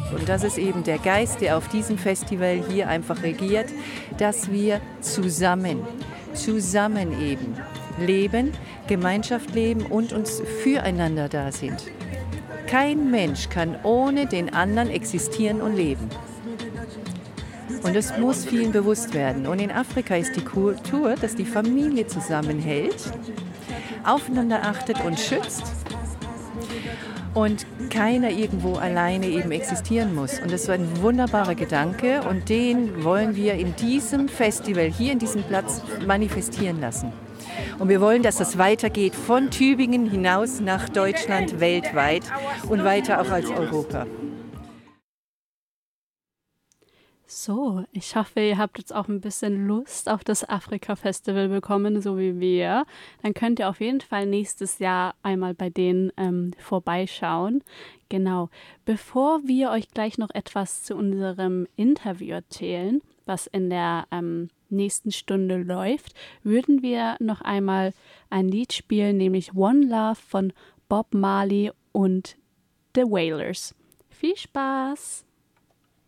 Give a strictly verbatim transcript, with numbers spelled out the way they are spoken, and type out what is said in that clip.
und das ist eben der Geist, der auf diesem Festival hier einfach regiert, dass wir zusammen, zusammen eben leben, Gemeinschaft leben und uns füreinander da sind. Kein Mensch kann ohne den anderen existieren und leben. Und das muss vielen bewusst werden. Und in Afrika ist die Kultur, dass die Familie zusammenhält, aufeinander achtet und schützt und keiner irgendwo alleine eben existieren muss. Und das ist ein wunderbarer Gedanke und den wollen wir in diesem Festival, hier in diesem Platz manifestieren lassen. Und wir wollen, dass das weitergeht von Tübingen hinaus nach Deutschland, weltweit und weiter auch als Europa. So, ich hoffe, ihr habt jetzt auch ein bisschen Lust auf das Afrika-Festival bekommen, so wie wir. Dann könnt ihr auf jeden Fall nächstes Jahr einmal bei denen ähm, vorbeischauen. Genau. Bevor wir euch gleich noch etwas zu unserem Interview erzählen, was in der ähm, nächsten Stunde läuft, würden wir noch einmal ein Lied spielen, nämlich One Love von Bob Marley und The Wailers. Viel Spaß!